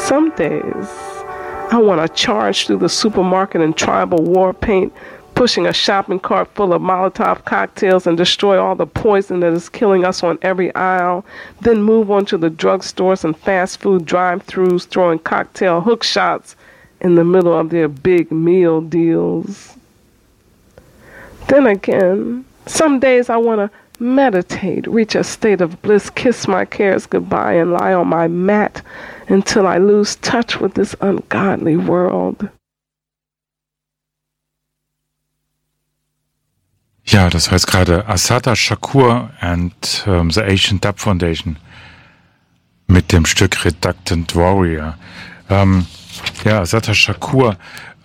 Some days, I want to charge through the supermarket in tribal war paint, pushing a shopping cart full of Molotov cocktails and destroy all the poison that is killing us on every aisle, then move on to the drugstores and fast food drive-thrus, throwing cocktail hook shots in the middle of their big meal deals. Then again, some days I want to meditate, reach a state of bliss, kiss my cares goodbye, and lie on my mat until I lose touch with this ungodly world. Ja, das heißt gerade Assata Shakur and the Asian Dub Foundation mit dem Stück Reluctant Warrior. Ja, Assata Shakur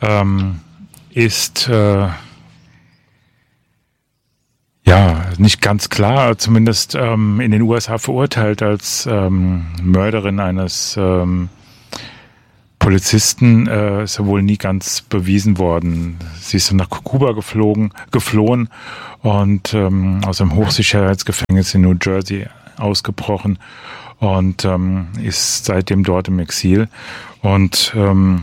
ist nicht ganz klar, zumindest in den USA verurteilt als Mörderin eines Polizisten, ist ja wohl nie ganz bewiesen worden. Sie ist dann nach Kuba geflohen und aus einem Hochsicherheitsgefängnis in New Jersey ausgebrochen und ist seitdem dort im Exil und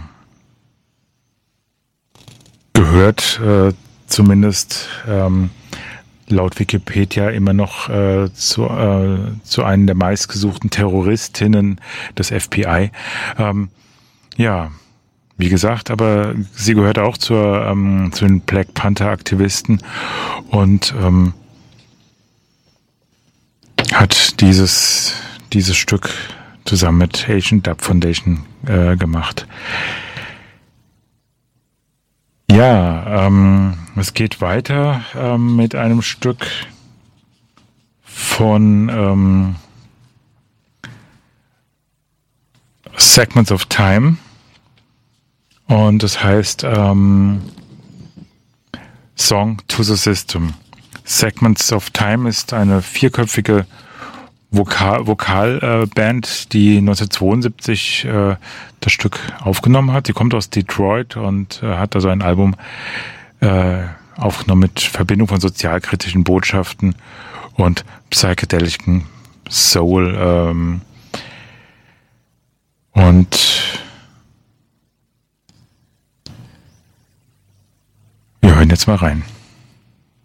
gehört zumindest laut Wikipedia immer noch zu einer der meistgesuchten Terroristinnen des FBI. Ja, wie gesagt, aber sie gehört auch zu den Black Panther-Aktivisten und hat dieses Stück zusammen mit Asian Dub Foundation gemacht. Ja, es geht weiter mit einem Stück von Segments of Time und das heißt Song to the System. Segments of Time ist eine vierköpfige Vokalband, die 1972 das Stück aufgenommen hat. Die kommt aus Detroit und hat also ein Album aufgenommen mit Verbindung von sozialkritischen Botschaften und psychedelischen Soul. Und wir hören jetzt mal rein.